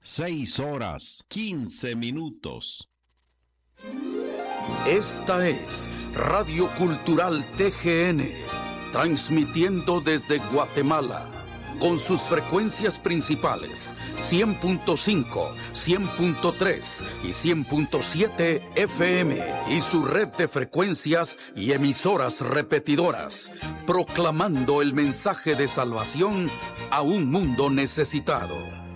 6:15. Esta es Radio Cultural TGN, transmitiendo desde Guatemala, con sus frecuencias principales 100.5, 100.3 y 100.7 FM, y su red de frecuencias y emisoras repetidoras, proclamando el mensaje de salvación a un mundo necesitado.